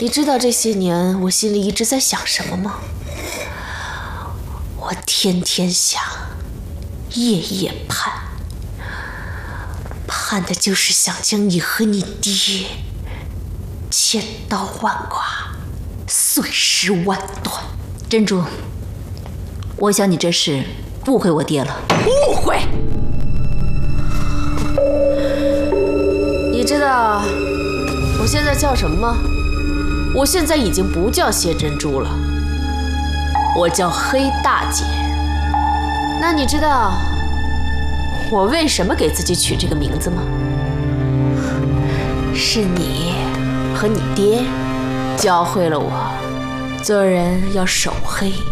你知道这些年我心里一直在想什么吗？我天天想，夜夜盼，盼的就是想将你和你爹千刀万剐，碎尸万段。 珍珠，我想你这是误会我爹了。 误会？你知道我现在叫什么吗？我现在已经不叫谢珍珠了，我叫黑大姐。那你知道我为什么给自己取这个名字吗？是你和你爹教会了我做人要手黑